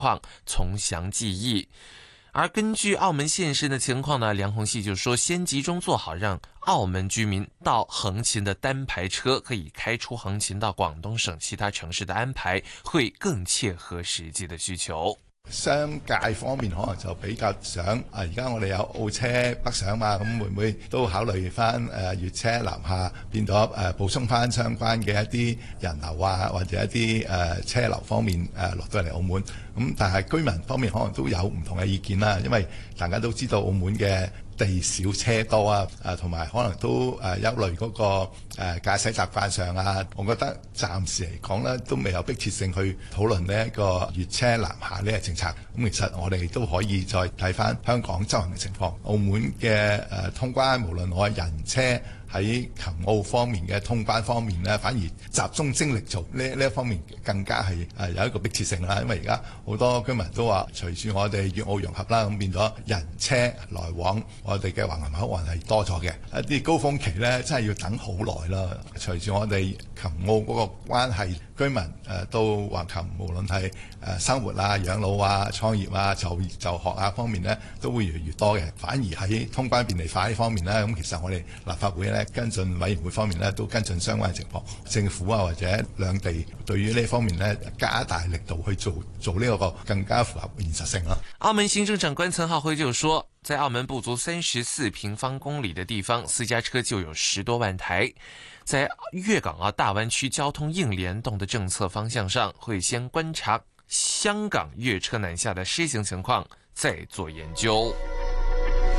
况，从详记忆。而根据澳门现实的情况呢，梁鸿禧就说，先集中做好让澳门居民到横琴的单排车可以开出横琴到广東省其他城市的安排，會更切合實際的需求。 商界方面可能就比較想而家我哋有澳車北上嘛，咁會唔會都考慮翻粵車南下，變咗補充翻相關嘅一啲人流啊，或者一啲車流方面落到嚟澳門。咁但係居民方面可能都有唔同嘅意見啦，因為大家都知道澳門嘅地少車多啊，同埋可能都憂慮嗰個駕駛習慣上啊，我覺得暫時嚟講咧都未有迫切性去討論呢一個粵車南下呢個政策。咁其實我哋都可以再睇翻香港執行嘅情況，澳門嘅通關，無論我係人車喺琴澳方面嘅通關方面咧，反而集中精力做呢一方面更加係有一個迫切性啦。因為而家好多居民都話，隨住我哋粵澳融合啦，咁變咗人車來往我哋嘅橫琴口岸係多咗嘅，一啲高峰期咧真係要等好耐啦。隨住我哋琴澳嗰個關係，居民到橫琴無論係生活啊、養老啊、創業啊、就學啊方面咧，都會越嚟越多嘅。反而喺通關便利化呢方面咧，咁其實我哋立法會咧跟進委員會方面咧都跟進相關嘅情況，政府啊或者兩地對於呢方面咧加大力度去做呢個更加符合現實性啦。 澳門行政長官岑浩輝就說，在澳門不足34平方公里的地方，私家車就有10多萬台。在粵港澳大灣區交通硬聯動的政策方向上，會先觀察香港粵車南下的施行情況，再做研究。